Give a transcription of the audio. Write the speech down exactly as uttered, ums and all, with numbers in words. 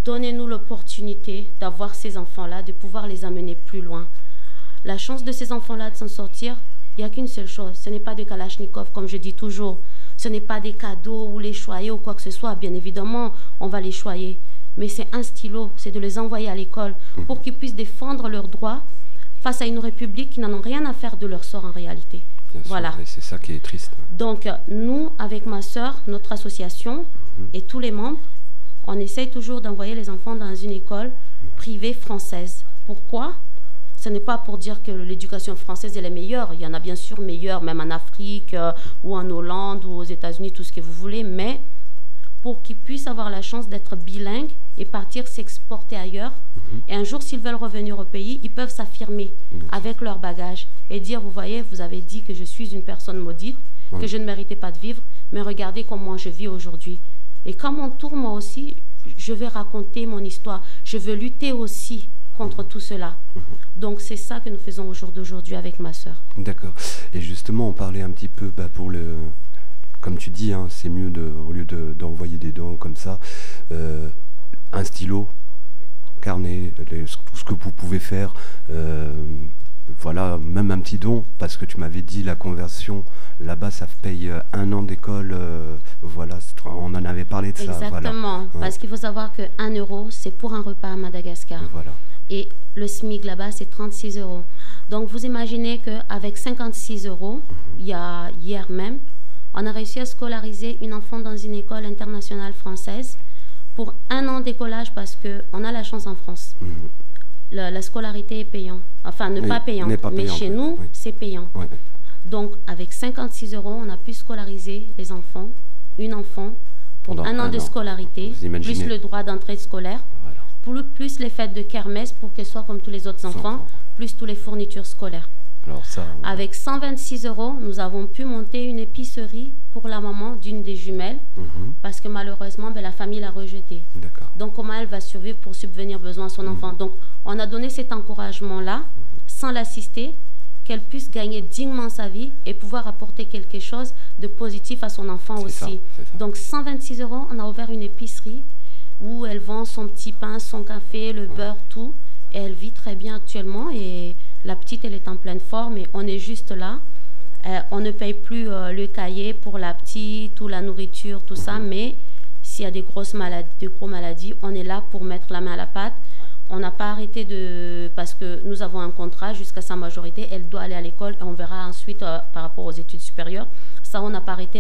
donnez-nous l'opportunité d'avoir ces enfants-là, de pouvoir les amener plus loin. La chance de ces enfants-là de s'en sortir, il n'y a qu'une seule chose. Ce n'est pas des Kalachnikov, comme je dis toujours. Ce n'est pas des cadeaux ou les choyer ou quoi que ce soit. Bien évidemment, on va les choyer. Mais c'est un stylo, c'est de les envoyer à l'école pour qu'ils puissent défendre leurs droits face à une république qui n'en a rien à faire de leur sort en réalité. Bien voilà. Sûr, et c'est ça qui est triste. Donc, nous, avec ma sœur, notre association mmh. et tous les membres, on essaye toujours d'envoyer les enfants dans une école privée française. Pourquoi ? Ce n'est pas pour dire que l'éducation française est la meilleure. Il y en a bien sûr meilleure, même en Afrique euh, ou en Hollande ou aux États-Unis, tout ce que vous voulez, mais pour qu'ils puissent avoir la chance d'être bilingues et partir s'exporter ailleurs. Mmh. Et un jour, s'ils veulent revenir au pays, ils peuvent s'affirmer mmh. avec leur bagage et dire, vous voyez, vous avez dit que je suis une personne maudite, mmh. que je ne méritais pas de vivre, mais regardez comment je vis aujourd'hui. Et quand mon tour, moi aussi, je vais raconter mon histoire. Je veux lutter aussi contre tout cela. Mmh. Donc, c'est ça que nous faisons au jour d'aujourd'hui avec ma sœur. D'accord. Et justement, on parlait un petit peu bah, pour le... Comme tu dis, hein, c'est mieux, de, au lieu de, d'envoyer des dons comme ça, euh, un stylo, carnet, les, tout ce que vous pouvez faire, euh, voilà, même un petit don, parce que tu m'avais dit la conversion, là-bas, ça paye un an d'école, euh, voilà, on en avait parlé de ça. Exactement, voilà. Parce ouais. qu'il faut savoir que un euro, c'est pour un repas à Madagascar. Voilà. Et le SMIC là-bas, c'est trente-six euros. Donc, vous imaginez qu'avec cinquante-six euros, il mm-hmm. y a hier même, on a réussi à scolariser une enfant dans une école internationale française pour un an d'écolage parce qu'on a la chance en France. Mmh. La, la scolarité est payante. Enfin, ne pas payante, pas mais payante, chez nous, oui. c'est payant. Ouais. Donc, avec cinquante-six euros, on a pu scolariser les enfants, une enfant, pour Pendant un an un de an. scolarité, plus le droit d'entrée scolaire, voilà. plus, plus les fêtes de kermesse pour qu'elles soient comme tous les autres enfants, enfants, plus toutes les fournitures scolaires. Alors ça, ouais. Avec cent vingt-six euros, nous avons pu monter une épicerie pour la maman d'une des jumelles mmh. parce que malheureusement, ben, la famille l'a rejetée. Donc, comment elle va survivre pour subvenir aux besoins à son mmh. enfant? Donc, on a donné cet encouragement-là mmh. sans l'assister, qu'elle puisse gagner dignement sa vie et pouvoir apporter quelque chose de positif à son enfant c'est aussi. Ça, ça. Donc, cent vingt-six euros, on a ouvert une épicerie où elle vend son petit pain, son café, le mmh. beurre, tout. Et elle vit très bien actuellement et la petite, elle est en pleine forme et on est juste là. Euh, on ne paye plus euh, le cahier pour la petite ou la nourriture, tout ça, mais s'il y a des grosses maladies, des gros maladies, on est là pour mettre la main à la pâte. On n'a pas arrêté de... Parce que nous avons un contrat jusqu'à sa majorité, elle doit aller à l'école et on verra ensuite euh, par rapport aux études supérieures. Ça, on n'a pas arrêté.